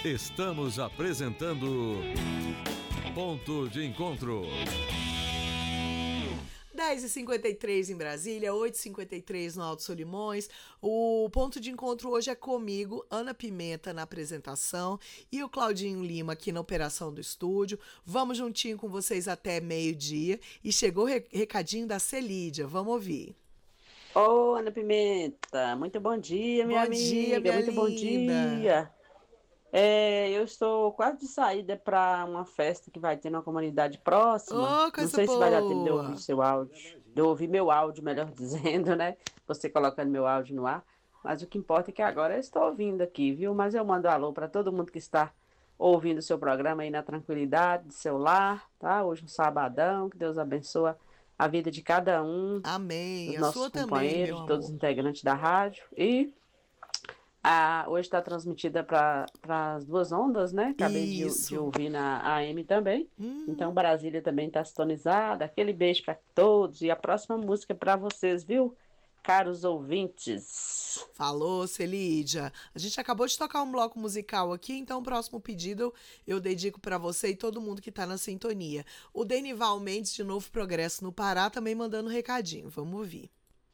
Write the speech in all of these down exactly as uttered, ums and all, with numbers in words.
Estamos apresentando Ponto de Encontro. dez e cinquenta e três em Brasília, oito e cinquenta e três no Alto Solimões. O ponto de encontro hoje é comigo, Ana Pimenta, na apresentação, e o Claudinho Lima aqui na operação do estúdio. Vamos juntinho com vocês até meio-dia. E chegou o recadinho da Celídia. Vamos ouvir. Ô, Ana Pimenta, muito bom dia, minha bom amiga. Dia, minha muito linda. bom dia. É, eu estou quase de saída para uma festa que vai ter numa comunidade próxima. Oh, Não sei boa. se vai dar tempo de eu ouvir seu áudio, de eu ouvir meu áudio, melhor dizendo, né? Você colocando meu áudio no ar. Mas o que importa é que agora eu estou ouvindo aqui, viu? Mas eu mando um alô para todo mundo que está ouvindo o seu programa aí na tranquilidade do seu lar, tá? Hoje um sabadão, que Deus abençoe a vida de cada um. Amém. Dos a nossos sua companheiros, também, meu todos os amor. integrantes da rádio. E a, hoje está transmitida para as duas ondas, né? Acabei de, de ouvir na A M também. Hum. Então Brasília também está sintonizada. Aquele beijo para todos. E a próxima música é para vocês, viu? Caros ouvintes. Falou, Celídia. A gente acabou de tocar um bloco musical aqui, então o próximo pedido eu dedico para você e todo mundo que tá na sintonia. O Denival Mendes, de Novo Progresso no Pará, também mandando um recadinho. Vamos ouvir.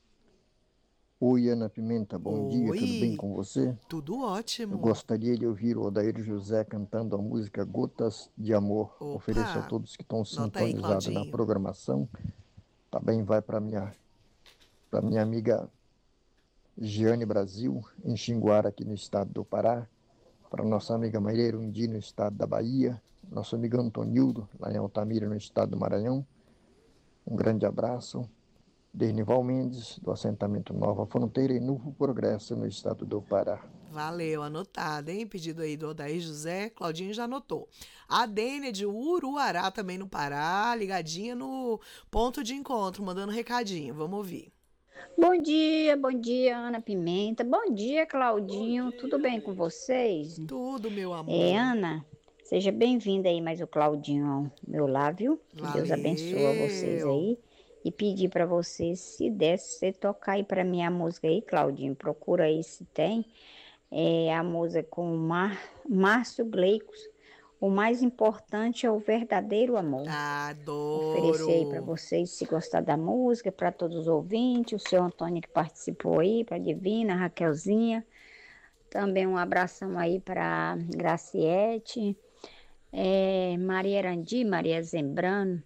Oi, Ana Pimenta, bom Oi. dia, tudo bem com você? Tudo ótimo. Eu gostaria de ouvir o Odair José cantando a música Gotas de Amor. Opa. Ofereço a todos que estão sintonizados aí, na programação. Também vai para minha para minha amiga Giane Brasil, em Xinguara, aqui no estado do Pará. Para nossa amiga Maíra Undi, no estado da Bahia. Nosso amigo Antonildo, lá em Altamira, no estado do Maranhão. Um grande abraço. Denival Mendes, do assentamento Nova Fronteira e Novo Progresso, no estado do Pará. Valeu, anotado, hein? Pedido aí do Odair José, Claudinho já anotou. A Dênia de Uruará, também no Pará, ligadinha no ponto de encontro, mandando recadinho. Vamos ouvir. Bom dia, bom dia, Ana Pimenta. Bom dia, Claudinho. Bom dia. Tudo bem com vocês? Tudo, meu amor. É, Ana, seja bem-vinda aí mais o Claudinho ao meu lado, viu? Que Valeu. Deus abençoe vocês aí. E pedir para vocês, se desse, você tocar aí para mim a música aí, Claudinho. Procura aí se tem. É a música com o Mar, Márcio Gleicos. O mais importante é o verdadeiro amor. Adoro. Oferecer aí para vocês, se gostar da música, para todos os ouvintes, o seu Antônio que participou aí, para a Divina, a Raquelzinha. Também um abração aí para Graciete, é, Maria Arandi, Maria Zembrano,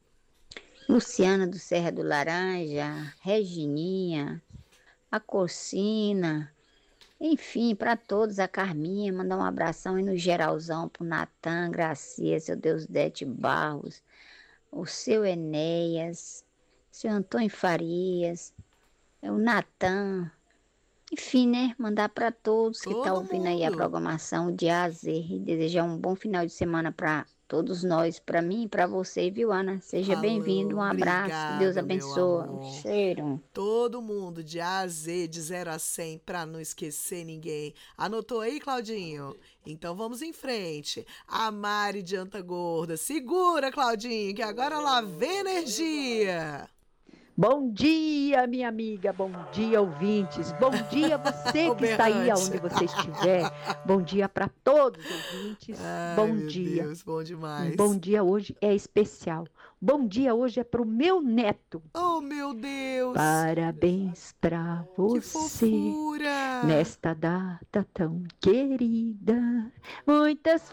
Luciana do Serra do Laranja, Regininha, a Corcina, enfim, para todos, a Carminha, mandar um abração aí no geralzão pro Natan, Gracia, seu Deusdete Barros, o seu Enéas, seu Antônio Farias, o Natan, enfim, né, mandar para todos que estão tá ouvindo aí a programação de A a Z e desejar um bom final de semana para todos nós, para mim e para você, viu, Ana? Seja bem-vindo, um abraço, obrigada, Deus abençoe, um cheiro. Todo mundo, de A a Z, de zero a cem, para não esquecer ninguém. Anotou aí, Claudinho? Então vamos em frente. A Mari de Anta Gorda, segura, Claudinho, que agora lá vem energia. Bom dia, minha amiga, bom dia, ouvintes, bom dia você que está aí aonde você estiver, bom dia para todos os ouvintes, Ai, bom meu dia. Deus, bom demais. Bom dia hoje é especial, bom dia hoje é pro meu neto. Oh, meu Deus. Parabéns pra você, que fofura. Nesta data tão querida, muitas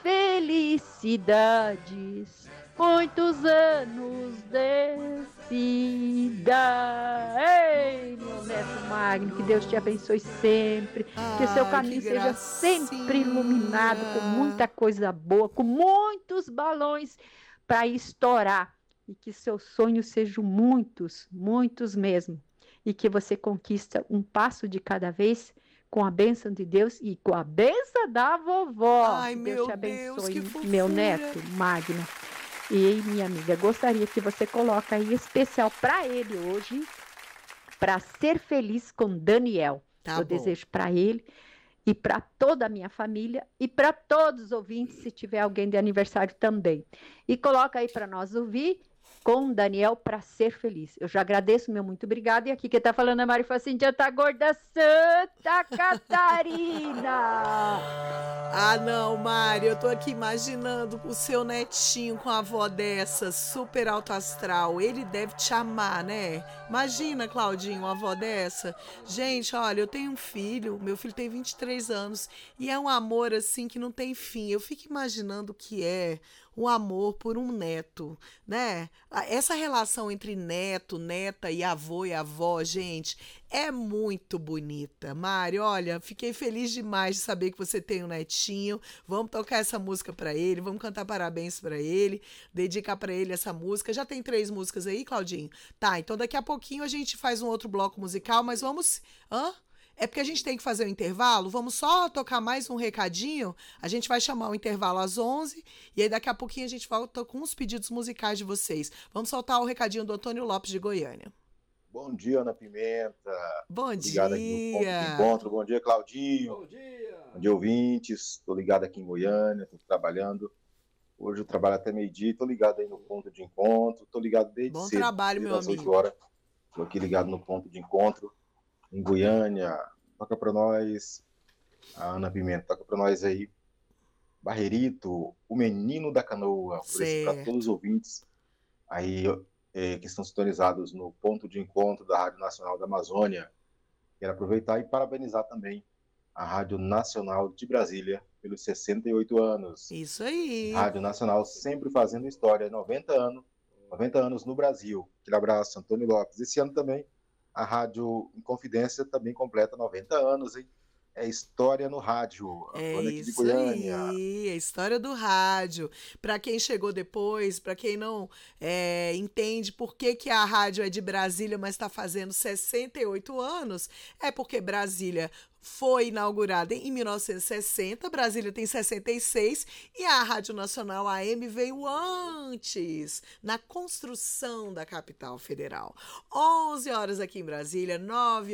felicidades, muitos anos de vida. Ei, meu neto Magno, que Deus te abençoe sempre, Ai, que o seu caminho seja sempre iluminado com muita coisa boa, com muitos balões para estourar, e que seus sonhos sejam muitos, muitos mesmo, e que você conquista um passo de cada vez com a bênção de Deus e com a bênção da vovó. Ai, que meu Deus te abençoe, Deus, que fofura. meu neto Magno. E minha amiga, gostaria que você coloque aí especial para ele hoje, para ser feliz com Daniel. Tá Eu bom. desejo para ele e para toda a minha família e para todos os ouvintes, se tiver alguém de aniversário também. E coloca aí para nós ouvir com Daniel para ser feliz. Eu já agradeço, meu muito obrigado. E aqui quem tá falando é Mari Facinha de Anta Gorda, Santa Catarina. Ah, não, Mário, eu tô aqui imaginando o seu netinho com a avó dessa, super alto astral. Ele deve te amar, né? Imagina, Claudinho, uma avó dessa. Gente, olha, eu tenho um filho, meu filho tem vinte e três anos, e é um amor assim que não tem fim. Eu fico imaginando o que é um amor por um neto, né? Essa relação entre neto, neta e avô e avó, gente, é muito bonita. Mário, olha, fiquei feliz demais de saber que você tem um netinho. Vamos tocar essa música pra ele, vamos cantar parabéns pra ele, dedicar pra ele essa música. Já tem três músicas aí, Claudinho? Tá, então daqui a pouquinho a gente faz um outro bloco musical, mas vamos... Hã? É porque a gente tem que fazer o intervalo, vamos só tocar mais um recadinho, a gente vai chamar o intervalo às onze, e aí daqui a pouquinho a gente volta com os pedidos musicais de vocês. Vamos soltar o recadinho do Antônio Lopes de Goiânia. Bom dia, Ana Pimenta. Bom Ligado aqui no ponto de encontro. Bom dia, Claudinho. Bom dia. Bom dia, ouvintes. Estou ligado aqui em Goiânia, estou trabalhando. Hoje eu trabalho até meio-dia, estou ligado aí no ponto de encontro. Estou ligado desde Bom cedo, trabalho, desde meu as amigo. oito horas. Estou aqui ligado no ponto de encontro em Goiânia. Toca para nós, a Ana Pimenta, toca para nós aí, Barreirito, o Menino da Canoa, para todos os ouvintes aí é, que estão sintonizados no ponto de encontro da Rádio Nacional da Amazônia. Quero aproveitar e parabenizar também a Rádio Nacional de Brasília pelos sessenta e oito anos. Isso aí. Rádio Nacional sempre fazendo história, noventa anos, noventa anos no Brasil. Aquele abraço, Antônio Lopes. Esse ano também a Rádio Inconfidência também completa noventa anos, hein? É história no rádio. É aqui de isso Goiânia. aí, é história do rádio. Para quem chegou depois, para quem não é, entende por que, que a rádio é de Brasília, mas está fazendo sessenta e oito anos, é porque Brasília foi inaugurada em mil novecentos e sessenta, Brasília tem sessenta e seis e a Rádio Nacional A M veio antes, na construção da capital federal. onze horas aqui em Brasília, nove